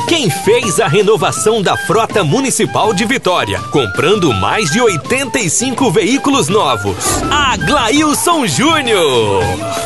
quem fez a renovação da frota municipal de Vitória, comprando mais de 85 veículos novos. Aglailson Júnior.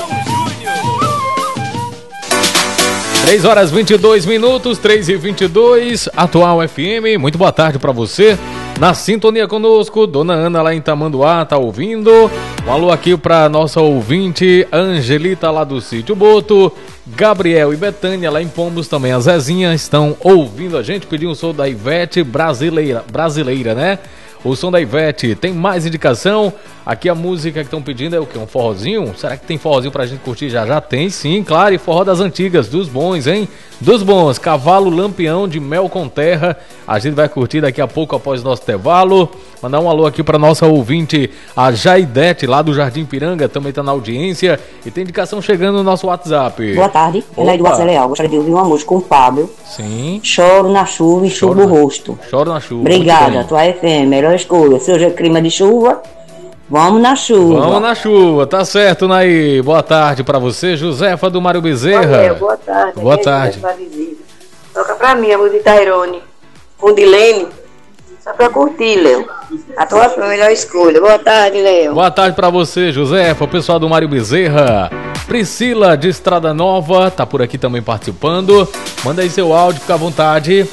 3h22, 3h22, Atual FM, muito boa tarde pra você. Na sintonia conosco, Dona Ana lá em Tamanduá, tá ouvindo. Um alô aqui pra nossa ouvinte Angelita lá do Sítio Boto. Gabriel e Betânia lá em Pombos também, a Zezinha, estão ouvindo a gente. Pediu um som da Ivete brasileira, né? O som da Ivete. Tem mais indicação? Aqui a música que estão pedindo é o quê? Um forrozinho? Será que tem forrozinho pra gente curtir já? Já tem, sim, claro. E forró das antigas, dos bons, hein? Dos bons. Cavalo Lampião de Mel com Terra. A gente vai curtir daqui a pouco após o nosso intervalo. Mandar um alô aqui pra nossa ouvinte, a Jaidete, lá do Jardim Piranga, também tá na audiência. E tem indicação chegando no nosso WhatsApp. Boa tarde, ela é do WhatsApp Leal. Gostaria de ouvir uma música com o Pablo. Sim. Choro na chuva e chuva o rosto. Choro na chuva. Obrigada, tua FM, melhor escolha. Se hoje é clima de chuva, vamos na chuva. Vamos na chuva, tá certo, Naí. Boa tarde pra você, Josefa do Mário Bezerra. Boa tarde. Boa tarde. Toca pra mim a música de Tairone, Fundilene, só pra curtir, Léo. A tua melhor escolha. Boa tarde, Léo. Boa tarde pra você, Josefa, o pessoal do Mário Bezerra. Priscila de Estrada Nova tá por aqui também participando. Manda aí seu áudio, fica à vontade.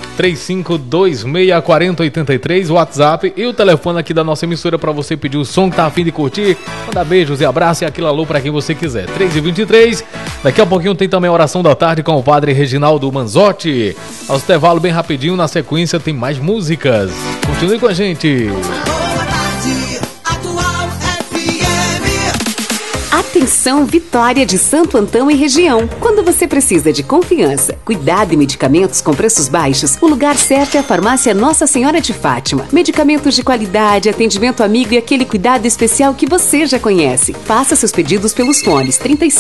35264083, o WhatsApp e o telefone aqui da nossa emissora para você pedir o som que tá a fim de curtir. Manda beijos e abraço e aquele alô para quem você quiser. 3h23, daqui a pouquinho tem também a oração da tarde com o padre Reginaldo Manzotti. Nosso intervalo bem rapidinho, na sequência tem mais músicas. Continue com a gente. Atenção Vitória de Santo Antão e região. Quando você precisa de confiança, cuidado e medicamentos com preços baixos, o lugar certo é a Farmácia Nossa Senhora de Fátima. Medicamentos de qualidade, atendimento amigo e aquele cuidado especial que você já conhece. Faça seus pedidos pelos fones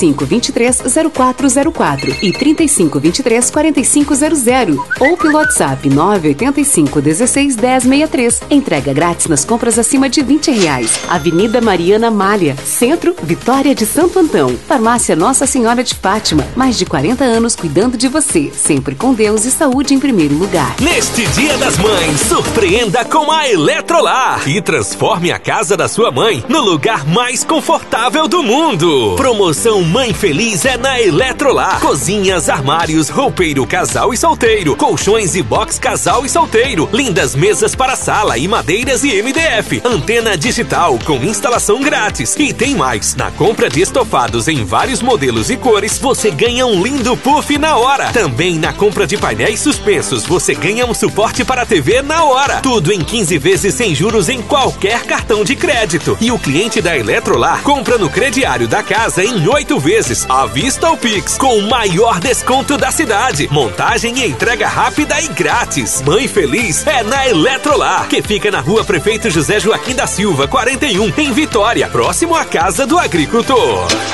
3523-0404 e 3523-4500 ou pelo WhatsApp 985-16-1063. Entrega grátis nas compras acima de R$20. Avenida Mariana Malha, Centro, Vitória de Santo Antão. Farmácia Nossa Senhora de Fátima. Mais de 40 anos cuidando de você. Sempre com Deus e saúde em primeiro lugar. Neste Dia das Mães, surpreenda com a Eletrolar e transforme a casa da sua mãe no lugar mais confortável do mundo. Promoção Mãe Feliz é na Eletrolar. Cozinhas, armários, roupeiro casal e solteiro, colchões e box casal e solteiro, lindas mesas para sala e madeiras e MDF, antena digital com instalação grátis. E tem mais, na compra de estofados em vários modelos e cores, você ganha um lindo puff na hora. Também na compra de painéis suspensos, você ganha um suporte para a TV na hora. Tudo em 15 vezes sem juros em qualquer cartão de crédito. E o cliente da Eletrolar compra no crediário da casa em 8 vezes, à vista ou Pix, com o maior desconto da cidade. Montagem e entrega rápida e grátis. Mãe Feliz é na Eletrolar, que fica na Rua Prefeito José Joaquim da Silva, 41, em Vitória, próximo à Casa do Agricultor.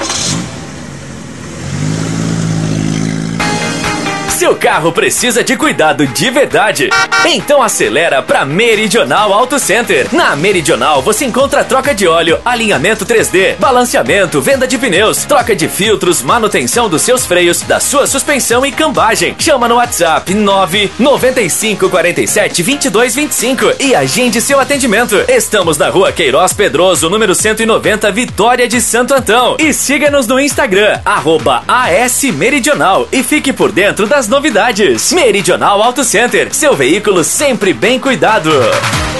Seu carro precisa de cuidado de verdade? Então acelera para Meridional Auto Center. Na Meridional você encontra troca de óleo, alinhamento 3D, balanceamento, venda de pneus, troca de filtros, manutenção dos seus freios, da sua suspensão e cambagem. Chama no WhatsApp 995472225 e agende seu atendimento. Estamos na Rua Queiroz Pedroso, número 190, Vitória de Santo Antão. E siga-nos no Instagram, @ASMeridional, e fique por dentro das novidades. Meridional Auto Center, seu veículo sempre bem cuidado.